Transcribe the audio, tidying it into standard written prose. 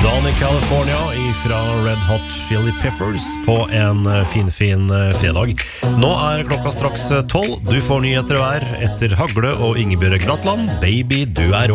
Dawn i California fra Red Hot Chili Peppers på en fin fredag. Nå klokka straks 12. Du får nyheter hver etter Hagle og Ingebjørg Gratland. Baby, du rå.